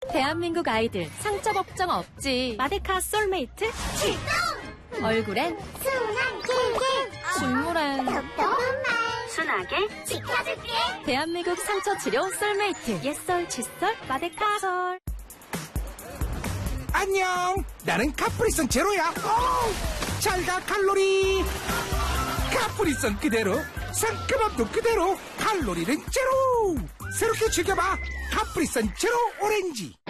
대한민국 아이들 상처 걱정 없지. 마데카 솔메이트 출동! 얼굴엔 순한 길길 식물엔 똑똑한 말 순하게 지켜줄게. 대한민국 상처 치료 솔메이트 옛설 칫솔 마데카솔. 안녕, 나는 카프리선 제로야. 잘가 칼로리. 카프리선 그대로, 상큼함도 그대로, 칼로리는 제로. 새롭게 즐겨봐 카프리선 제로 오렌지.